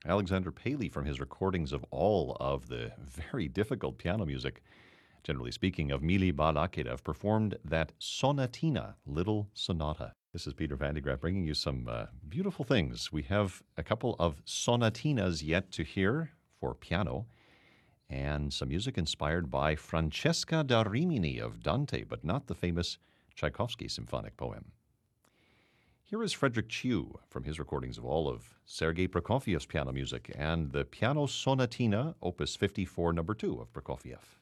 Alexander Paley, from his recordings of all of the very difficult piano music, generally speaking, of Mili Balakirev, performed that Sonatina, Little Sonata. This is Peter Van de Graaff bringing you some beautiful things. We have a couple of sonatinas yet to hear for piano, and some music inspired by Francesca da Rimini of Dante, but not the famous Tchaikovsky symphonic poem. Here is Frederick Chiu from his recordings of all of Sergei Prokofiev's piano music and the Piano Sonatina, Opus 54, number 2 of Prokofiev.